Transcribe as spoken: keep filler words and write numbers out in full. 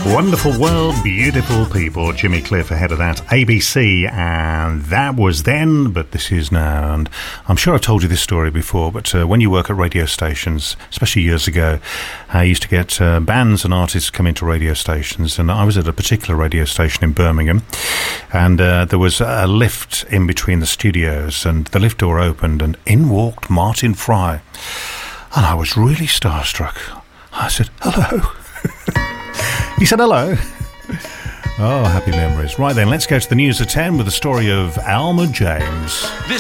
Wonderful world, beautiful people. Jimmy Cliff ahead of that. A B C, and that was then, but this is now. And I'm sure I've told you this story before, but uh, when you work at radio stations, especially years ago, I used to get uh, bands and artists come into radio stations, and I was at a particular radio station in Birmingham, and uh, there was a lift in between the studios, and the lift door opened, and in walked Martin Fry, and I was really starstruck. I said, hello. He said hello. Oh, happy memories. Right then, let's go to the news at ten with the story of Alma James. This